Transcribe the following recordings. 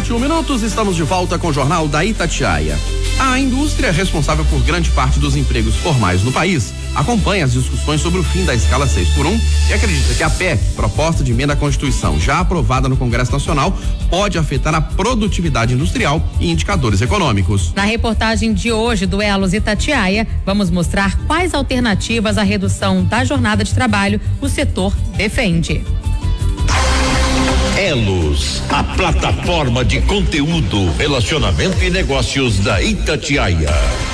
7:21, estamos de volta com o Jornal da Itatiaia. A indústria responsável por grande parte dos empregos formais no país acompanha as discussões sobre o fim da escala 6x1 e acredita que a PEC, proposta de emenda à Constituição, já aprovada no Congresso Nacional, pode afetar a produtividade industrial e indicadores econômicos. Na reportagem de hoje do Elos Itatiaia, vamos mostrar quais alternativas à redução da jornada de trabalho o setor defende. Elos, a plataforma de conteúdo, relacionamento e negócios da Itatiaia.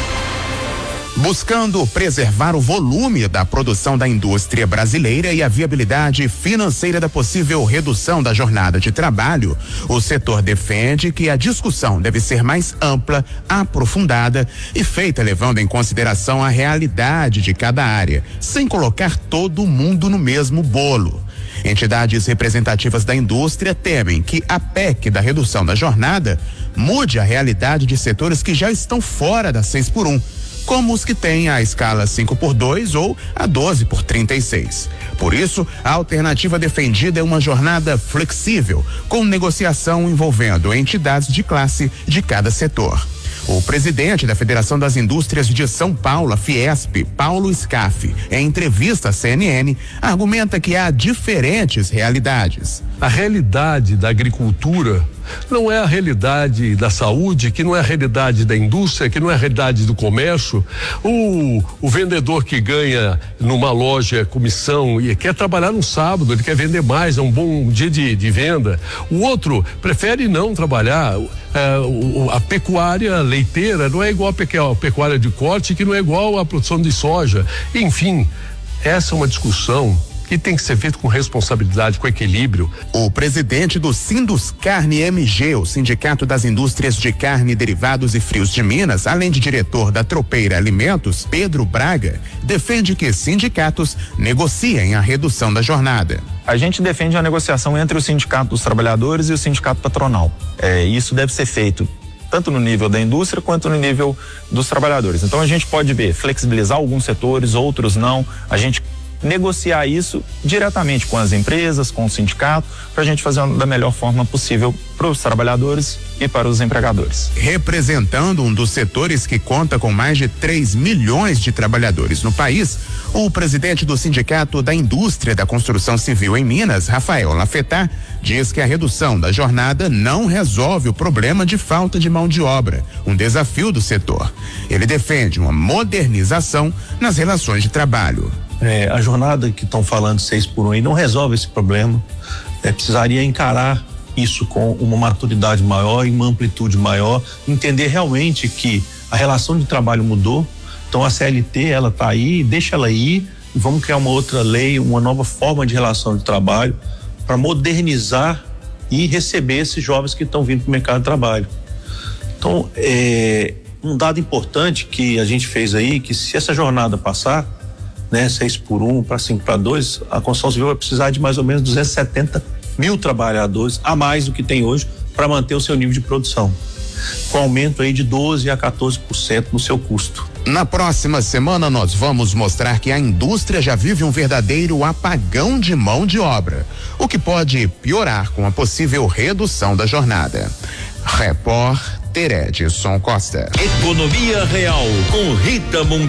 Buscando preservar o volume da produção da indústria brasileira e a viabilidade financeira da possível redução da jornada de trabalho, o setor defende que a discussão deve ser mais ampla, aprofundada e feita levando em consideração a realidade de cada área, sem colocar todo mundo no mesmo bolo. Entidades representativas da indústria temem que a PEC da redução da jornada mude a realidade de setores que já estão fora da 6x1, como os que têm a escala 5x2 ou a 12x36. Por isso, a alternativa defendida é uma jornada flexível, com negociação envolvendo entidades de classe de cada setor. O presidente da Federação das Indústrias de São Paulo, a Fiesp, Paulo Scaff, em entrevista à CNN, argumenta que há diferentes realidades. A realidade da agricultura não é a realidade da saúde, que não é a realidade da indústria, que não é a realidade do comércio. O vendedor que ganha numa loja comissão e quer trabalhar no sábado, ele quer vender mais, é um bom dia de venda. O outro prefere não trabalhar. A pecuária leiteira não é igual a pecuária de corte, que não é igual à produção de soja. Enfim, essa é uma discussão que tem que ser feito com responsabilidade, com equilíbrio. O presidente do Sinduscarne MG, o Sindicato das Indústrias de Carne, Derivados e Frios de Minas, além de diretor da Tropeira Alimentos, Pedro Braga, defende que sindicatos negociem a redução da jornada. A gente defende a negociação entre o Sindicato dos Trabalhadores e o Sindicato Patronal. Isso deve ser feito tanto no nível da indústria quanto no nível dos trabalhadores. Então a gente pode flexibilizar alguns setores, outros não. A gente negociar isso diretamente com as empresas, com o sindicato, para a gente fazer da melhor forma possível para os trabalhadores e para os empregadores. Representando um dos setores que conta com mais de 3 milhões de trabalhadores no país, o presidente do Sindicato da Indústria da Construção Civil em Minas, Rafael Lafetá, diz que a redução da jornada não resolve o problema de falta de mão de obra, um desafio do setor. Ele defende uma modernização nas relações de trabalho. A jornada que estão falando 6x1 aí não resolve esse problema. Precisaria encarar isso com uma maturidade maior e uma amplitude maior, entender realmente que a relação de trabalho mudou. Então a CLT, ela tá aí, deixa ela ir, e vamos criar uma outra lei, uma nova forma de relação de trabalho para modernizar e receber esses jovens que estão vindo para o mercado de trabalho. Então, um dado importante que a gente fez aí, que se essa jornada passar, 6x1 para 5x2, a construção civil vai precisar de mais ou menos 270 mil trabalhadores a mais do que tem hoje para manter o seu nível de produção, com aumento aí de 12% a 14% no seu custo. Na próxima semana nós vamos mostrar que a indústria já vive um verdadeiro apagão de mão de obra, o que piorar com a possível redução da jornada. Repórter Edson Costa. Economia Real com Rita Mundial.